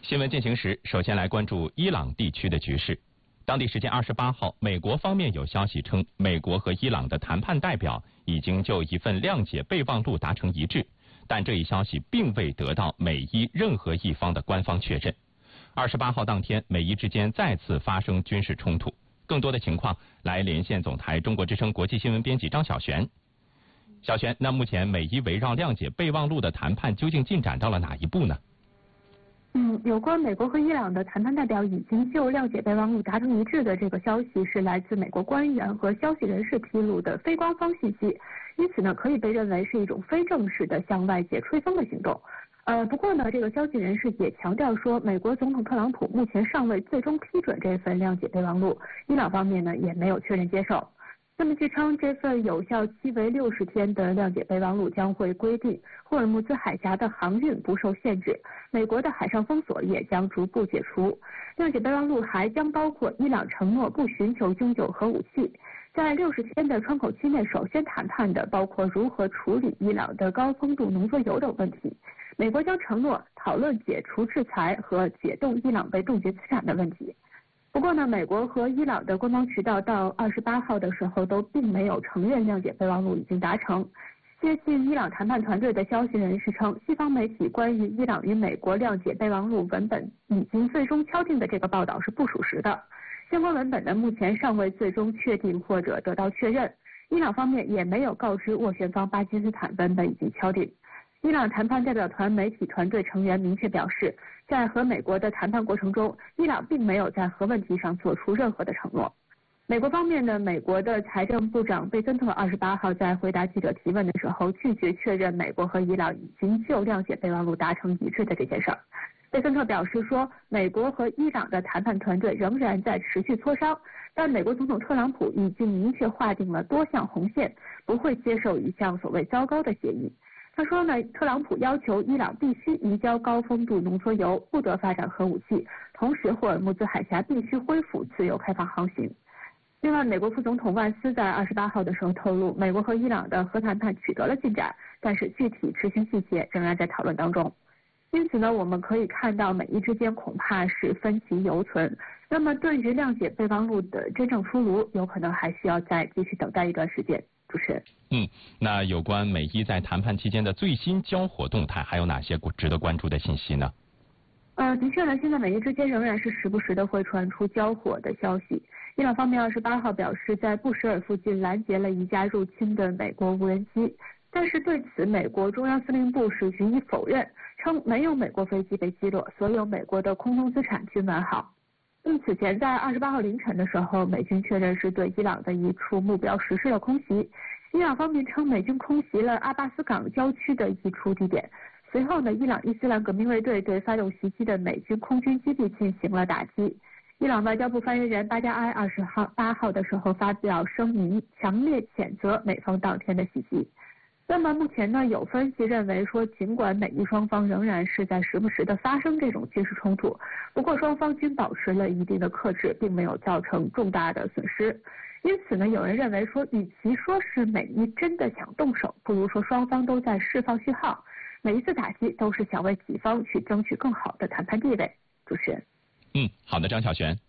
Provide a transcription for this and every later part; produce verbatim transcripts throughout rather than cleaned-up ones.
新闻进行时，首先来关注伊朗地区的局势。当地时间二十八号，美国方面有消息称，美国和伊朗的谈判代表已经就一份谅解备忘录达成一致，但这一消息并未得到美伊任何一方的官方确认。二十八号当天，美伊之间再次发生军事冲突。更多的情况，来连线总台中国之声国际新闻编辑张小璇。小璇，那目前美伊围绕谅解备忘录的谈判究竟进展到了哪一步呢？ 嗯，有关美国和伊朗的谈判代表已经就谅解备忘录达成一致的这个消息，是来自美国官员和消息人士披露的非官方信息，因此呢，可以被认为是一种非正式的向外界吹风的行动。呃，不过呢，这个消息人士也强调说，美国总统特朗普目前尚未最终批准这份谅解备忘录，伊朗方面呢也没有确认接受。那么据称，这份有效期为六十天的谅解备忘录将会规定霍尔木兹海峡的航运不受限制，美国的海上封锁也将逐步解除。谅解备忘录还将包括伊朗承诺不寻求拥有核武器。在六十天的窗口期内，首先谈判的包括如何处理伊朗的高丰度浓缩铀等问题。美国将承诺讨论解除制裁和解冻伊朗被冻结资产的问题。不过呢，美国和伊朗的官方渠道到二十八号的时候都并没有承认谅解备忘录已经达成。接近伊朗谈判团队的消息人士称，西方媒体关于伊朗与美国谅解备忘录文本已经最终敲定的这个报道是不属实的。相关文本呢，目前尚未最终确定或者得到确认。伊朗方面也没有告知斡旋方巴基斯坦文本已经敲定。伊朗谈判代表团媒体团队成员明确表示，在和美国的谈判过程中，伊朗并没有在核问题上做出任何的承诺。美国方面呢，美国的财政部长贝森特二十八号在回答记者提问的时候，拒绝确认美国和伊朗已经就谅解备忘录达成一致的这件事儿。贝森特表示说，美国和伊朗的谈判团队仍然在持续磋商，但美国总统特朗普已经明确划定了多项红线，不会接受一项所谓糟糕的协议。他说呢，特朗普要求伊朗必须移交高丰度浓缩铀，不得发展核武器，同时霍尔木兹海峡必须恢复自由开放航行。另外，美国副总统万斯在二十八号的时候透露，美国和伊朗的核谈判取得了进展，但是具体执行细节仍然在讨论当中。因此呢，我们可以看到美伊之间恐怕是分歧犹存。那么对于谅解备忘录的真正出炉，有可能还需要再继续等待一段时间。主持人， 嗯，那有关美伊在谈判期间的最新交火动态，还有哪些值得关注的信息呢？ 呃，的确呢，现在美伊之间仍然是时不时的会传出交火的消息。伊朗方面二十八号表示，在布什尔附近拦截了一架入侵的美国无人机，但是对此，美国中央司令部是予以否认，称没有美国飞机被击落，所有美国的空中资产均完好。那么此前在二十八号凌晨的时候，美军确认是对伊朗的一处目标实施了空袭。伊朗方面称美军空袭了阿巴斯港郊区的一处地点。随后呢，伊朗伊斯兰革命卫队对发动袭击的美军空军基地进行了打击。伊朗外交部发言人巴加埃二十号八号的时候发表声明，强烈谴责美方当天的袭击。那么目前呢，有分析认为说，尽管美伊双方仍然是在时不时的发生这种军事冲突，不过双方均保持了一定的克制，并没有造成重大的损失。因此呢，有人认为说，与其说是美伊真的想动手，不如说双方都在释放讯号，每一次打击都是想为己方去争取更好的谈判地位。主持人， 嗯，好的，张小璇。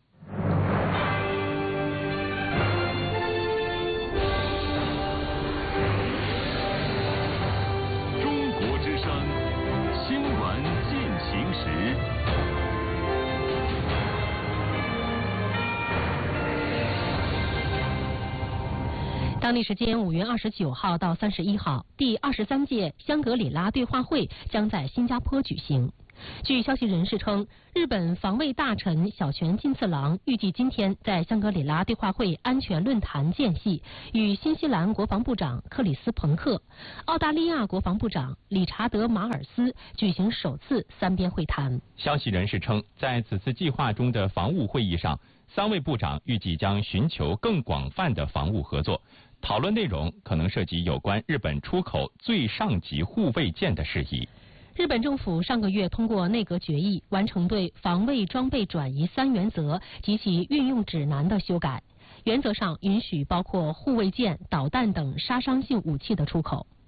当地时间五月二十九号到三十一号，第二十三届香格里拉对话会将在新加坡举行。据消息人士称，日本防卫大臣小泉进次郎预计今天在香格里拉对话会安全论坛间隙，与新西兰国防部长克里斯彭克、澳大利亚国防部长理查德马尔斯举行首次三边会谈。 消息人士称，在此次计划中的防务会议上，三位部长预计将寻求更广泛的防务合作。讨论内容可能涉及有关日本出口最上级护卫舰的事宜。 日本政府上个月通过内阁决议，完成对防卫装备转移三原则及其运用指南的修改，原则上允许包括护卫舰、导弹等杀伤性武器的出口。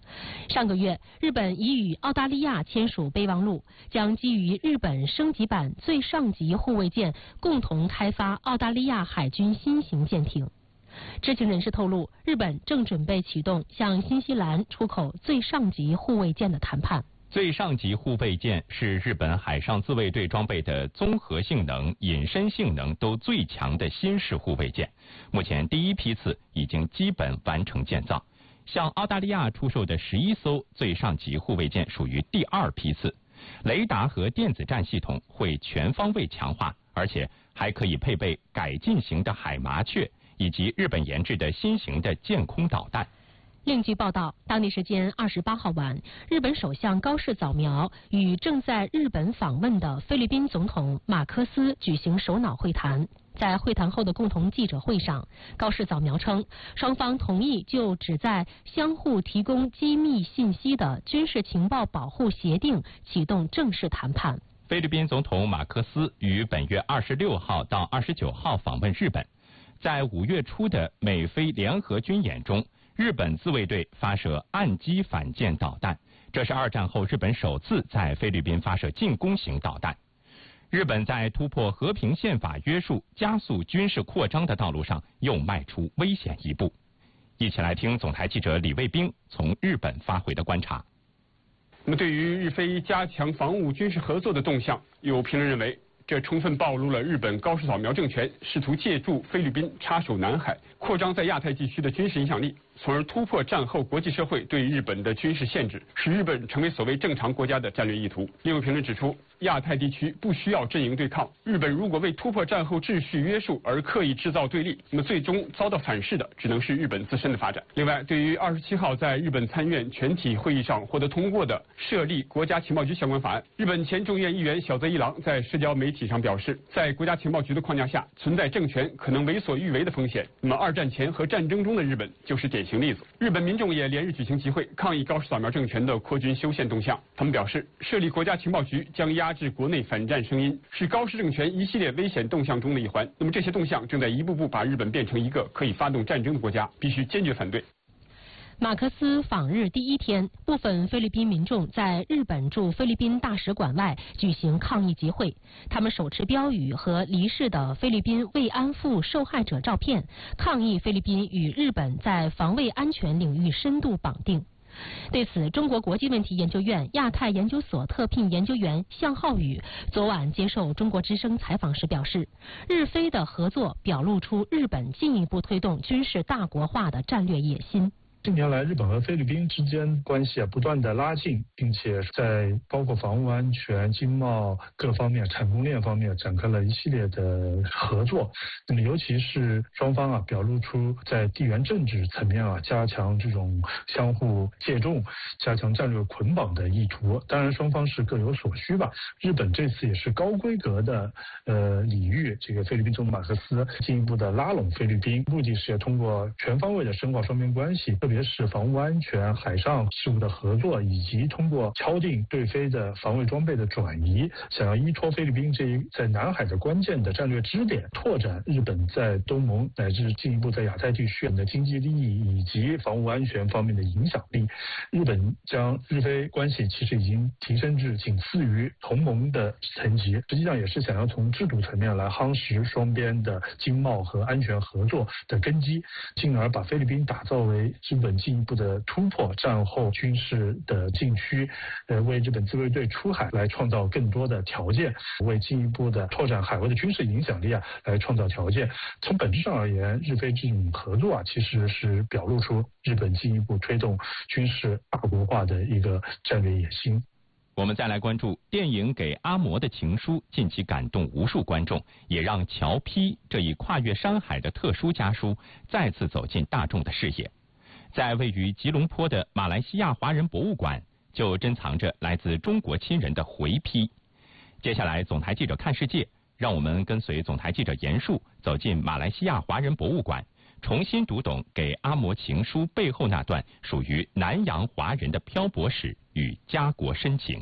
上个月，日本已与澳大利亚签署备忘录，将基于日本升级版最上级护卫舰共同开发澳大利亚海军新型舰艇。知情人士透露，日本正准备启动向新西兰出口最上级护卫舰的谈判。 最上级护卫舰是日本海上自卫队装备的综合性能、隐身性能都最强的新式护卫舰，目前第一批次已经基本完成建造。向澳大利亚出售的十一艘最上级护卫舰属于第二批次，雷达和电子战系统会全方位强化，而且还可以配备改进型的海麻雀以及日本研制的新型的舰空导弹。 另据报道，当地时间二十八号晚，日本首相高市早苗与正在日本访问的菲律宾总统马科斯举行首脑会谈。在会谈后的共同记者会上，高市早苗称，双方同意就旨在相互提供机密信息的军事情报保护协定启动正式谈判。 菲律宾总统马克思于本月二十六号到二十九号访问日本，在五月初的美菲联合军演中，日本自卫队发射岸基反舰导弹，这是二战后日本首次在菲律宾发射进攻型导弹。日本在突破和平宪法约束、加速军事扩张的道路上又迈出危险一步。一起来听总台记者李卫兵从日本发回的观察。 那么，对于日菲加强防务军事合作的动向，有评论认为，这充分暴露了日本高市早苗政权试图借助菲律宾插手南海，扩张在亚太地区的军事影响力，从而突破战后国际社会对日本的军事限制，使日本成为所谓正常国家的战略意图。另有评论指出，亚太地区不需要阵营对抗，日本如果为突破战后秩序约束而刻意制造对立，那么最终遭到反噬的只能是日本自身的发展。另外，对于二十七号在日本参院全体会议上获得通过的设立国家情报局相关法案，日本前众院议员小泽一郎在社交媒体上表示，在国家情报局的框架下，存在政权可能为所欲为的风险。那么二战前和战争中的日本就是典型例子。日本民众也连日举行集会，抗议高市早苗政权的扩军修宪动向。他们表示，设立国家情报局将压制国内反战声音，是高市政权一系列危险动向中的一环。那么这些动向正在一步步把日本变成一个可以发动战争的国家，必须坚决反对。 马克思访日第一天，部分菲律宾民众在日本驻菲律宾大使馆外举行抗议集会，他们手持标语和离世的菲律宾慰安妇受害者照片，抗议菲律宾与日本在防卫安全领域深度绑定。对此，中国国际问题研究院亚太研究所特聘研究员向浩宇昨晚接受中国之声采访时表示，日菲的合作表露出日本进一步推动军事大国化的战略野心。 近年来，日本和菲律宾之间关系啊不断的拉近，并且在包括防务安全、经贸各方面、产供链方面展开了一系列的合作。那么，尤其是双方啊表露出在地缘政治层面啊加强这种相互借重、加强战略捆绑的意图。当然，双方是各有所需吧。日本这次也是高规格的呃礼遇这个菲律宾总统马克思，进一步的拉拢菲律宾，目的是通过全方位的深化双边关系，特别是防务安全、海上事务的合作，以及通过敲定对菲的防卫装备的转移，想要依托菲律宾这一在南海的关键的战略支点，拓展日本在东盟乃至进一步在亚太地区的经济利益以及防务安全方面的影响力。日本将日菲关系其实已经提升至仅次于同盟的层级，实际上也是想要从制度层面来夯实双边的经贸和安全合作的根基，进而把菲律宾打造为日本进一步的突破战后军事的禁区，呃，为日本自卫队出海来创造更多的条件，为进一步的拓展海外的军事影响力啊来创造条件。从本质上而言，日菲这种合作啊，其实是表露出日本进一步推动军事大国化的一个战略野心。 我们再来关注电影《给阿嬷的情书》，近期感动无数观众，也让侨批这一跨越山海的特殊家书再次走进大众的视野。在位于吉隆坡的马来西亚华人博物馆，就珍藏着来自中国亲人的回批。接下来，总台记者看世界，让我们跟随总台记者严树走进马来西亚华人博物馆，重新读懂给阿嬷情书背后那段属于南洋华人的漂泊史与家国深情。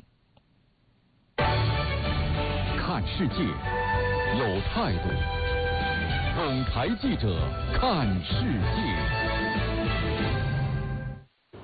看世界，有态度。总台记者看世界。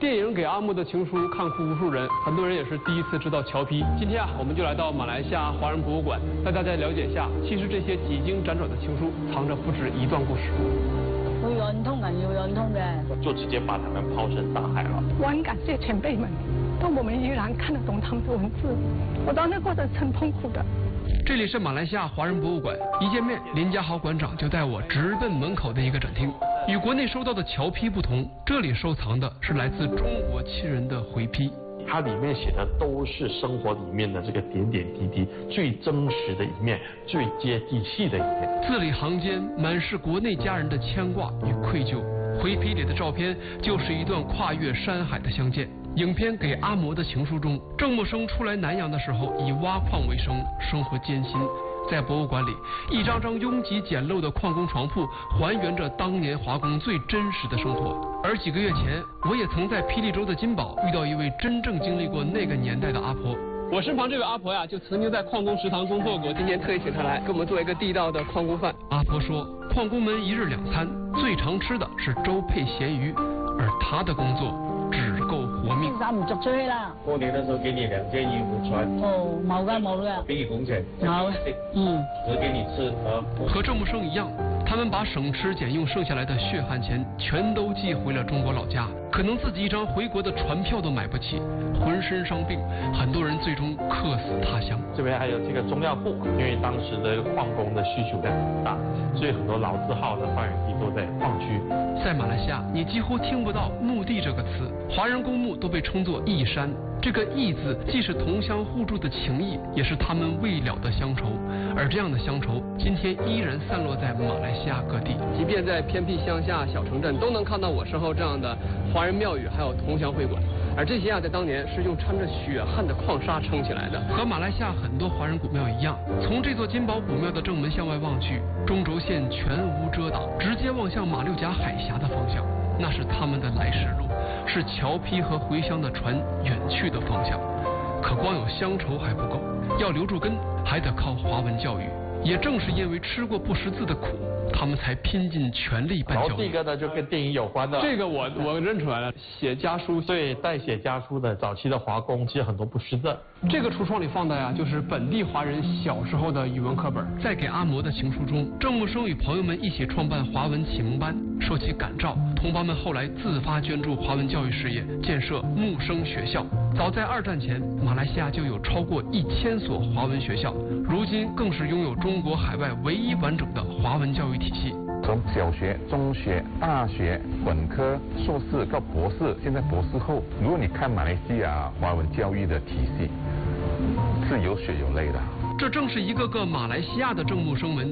电影《给阿莫的情书》看哭无数人，很多人也是第一次知道乔批。今天啊，我们就来到马来西亚华人博物馆，带大家了解一下，其实这些几经辗转的情书，藏着不止一段故事。 會忍痛人要忍痛嘅， 就直接把他们抛身大海了。 我很感谢前辈们，让我们依然看得懂他们的文字。我当那过程很痛苦的。 这里是马来西亚华人博物馆，一见面，林家豪馆长就带我直奔门口的一个展厅。与国内收到的侨批不同，这里收藏的是来自中国亲人的回批。 它里面写的都是生活里面的这个点点滴滴，最真实的一面，最接地气的一面。 字里行间满是国内家人的牵挂与愧疚。回批里的照片就是一段跨越山海的相见。影片《给阿嬷的情书》中，郑默生初来南洋的时候以挖矿为生，生活艰辛。在博物馆里，一张张拥挤简陋的矿工床铺还原着当年华工最真实的生活。而几个月前，我也曾在霹雳州的金宝遇到一位真正经历过那个年代的阿婆。我身旁这位阿婆呀，就曾经在矿工食堂工作过，今天特意请她来给我们做一个地道的矿工饭。阿婆说，矿工们一日两餐最常吃的是粥配咸鱼，而她的工作只够活命。 衫唔着出去啦。 过年的时候给你两件衣服穿。 哦，冇噶冇噶。 给你工钱。 冇。嗯。 只给你吃和。 和郑默生一样，他们把省吃俭用剩下来的血汗钱全都寄回了中国老家，可能自己一张回国的船票都买不起，浑身伤病，很多人最终客死他乡。 这边还有这个中药铺，因为当时的矿工的需求量很大，所以很多老字号的发源地都在矿区。 在马来西亚，你几乎听不到墓地这个词，华人公墓都被称作义山。这个义字既是同乡互助的情谊，也是他们未了的乡愁。而这样的乡愁，今天依然散落在马来西亚各地。即便在偏僻乡下小城镇，都能看到我身后这样的华人庙宇，还有同乡会馆。而这些啊，在当年是用掺着血汗的矿沙撑起来的。和马来西亚很多华人古庙一样，从这座金宝古庙的正门向外望去，中轴线全无遮挡，直接望向马六甲海峡的方向，那是他们的来时路，是侨批和回乡的船远去的方向。可光有乡愁还不够，要留住根，还得靠华文教育。也正是因为吃过不识字的苦，他们才拼尽全力办教育。 然后这个呢，就跟电影有关的。 这个我我认出来了，写家书。 对，代写家书的早期的华工，其实很多不识字。 这个橱窗里放的呀，就是本地华人小时候的语文课本。在给阿嬷的情书中，郑默生与朋友们一起创办华文启蒙班，受其感召，同胞们后来自发捐助华文教育事业，建设木生学校。早在二战前，马来西亚就有超过一千所华文学校，如今更是拥有中国海外唯一完整的华文教育体系。 从小学、中学、大学、本科、硕士到博士，现在博士后，如果你看马来西亚华文教育的体系，是有血有泪的。 这正是一个个马来西亚的郑默生们